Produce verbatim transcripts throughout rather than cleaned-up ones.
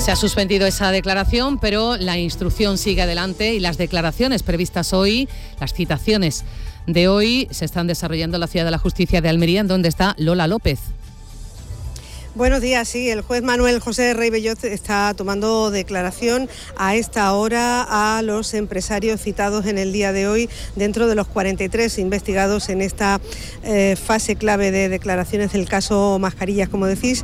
Se ha suspendido esa declaración, pero la instrucción sigue adelante y las declaraciones previstas hoy, las citaciones de hoy, se están desarrollando en la Ciudad de la Justicia de Almería, en donde está Lola López. Buenos días, sí, el juez Manuel José Rey Bellot está tomando declaración a esta hora a los empresarios citados en el día de hoy dentro de los cuarenta y tres investigados en esta eh, fase clave de declaraciones del caso Mascarillas. Como decís,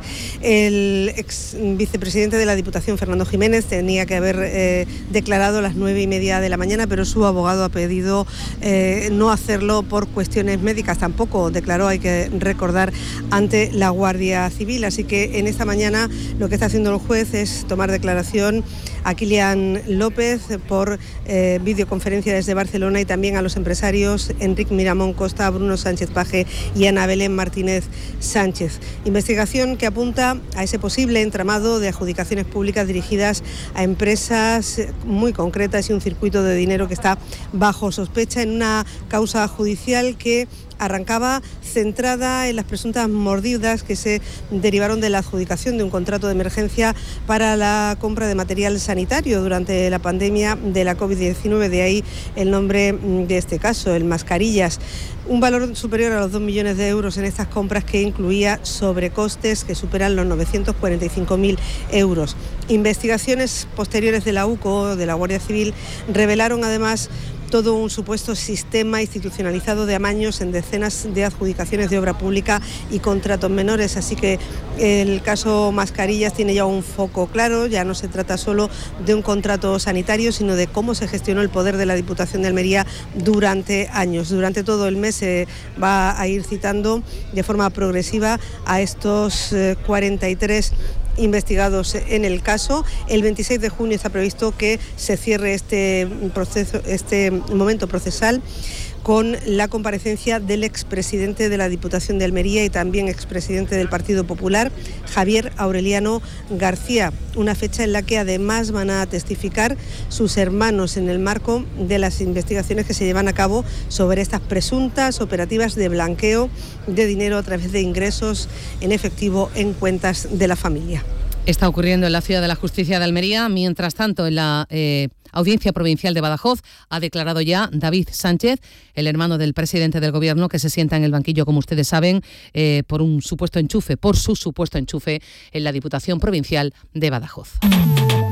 el ex vicepresidente de la Diputación, Fernando Jiménez, tenía que haber eh, declarado a las nueve y media de la mañana, pero su abogado ha pedido eh, no hacerlo por cuestiones médicas. Tampoco declaró, hay que recordar, ante la Guardia Civil. Así que en esta mañana lo que está haciendo el juez es tomar declaración a Kilian López por eh, videoconferencia desde Barcelona y también a los empresarios Enrique Miramón Costa, Bruno Sánchez Paje y Ana Belén Martínez Sánchez. Investigación que apunta a ese posible entramado de adjudicaciones públicas dirigidas a empresas muy concretas y un circuito de dinero que está bajo sospecha en una causa judicial que arrancaba centrada en las presuntas mordidas que se derivaron de la adjudicación de un contrato de emergencia para la compra de material sanitario durante la pandemia de la covid diecinueve, de ahí el nombre de este caso, el Mascarillas. Un valor superior a los dos millones de euros en estas compras que incluía sobrecostes que superan los novecientos cuarenta y cinco mil euros. Investigaciones posteriores de la U C O, de la Guardia Civil, revelaron además todo un supuesto sistema institucionalizado de amaños en decenas de adjudicaciones de obra pública y contratos menores. Así que el caso Mascarillas tiene ya un foco claro, ya no se trata solo de un contrato sanitario, sino de cómo se gestionó el poder de la Diputación de Almería durante años. Durante todo el mes se va a ir citando de forma progresiva a estos cuarenta y tres investigados en el caso. El veintiséis de junio está previsto que se cierre este proceso, este momento procesal, con la comparecencia del expresidente de la Diputación de Almería y también expresidente del Partido Popular, Javier Aureliano García, una fecha en la que además van a testificar sus hermanos en el marco de las investigaciones que se llevan a cabo sobre estas presuntas operativas de blanqueo de dinero a través de ingresos en efectivo en cuentas de la familia. Está ocurriendo en la Ciudad de la Justicia de Almería. Mientras tanto, en la eh, Audiencia Provincial de Badajoz ha declarado ya David Sánchez, el hermano del presidente del Gobierno, que se sienta en el banquillo, como ustedes saben, eh, por un supuesto enchufe, por su supuesto enchufe en la Diputación Provincial de Badajoz.